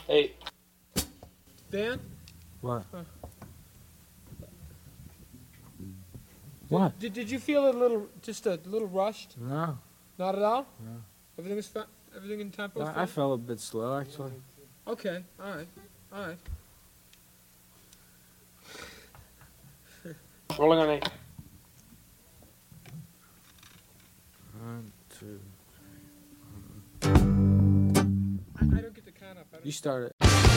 Hey. Dan? What? Huh. What? Did you feel just a little rushed? No. Not at all? No. Everything in tempo? I felt a bit slow, actually. Okay, alright. Alright. Rolling on 8. 1, 2. I don't get the count up. You started.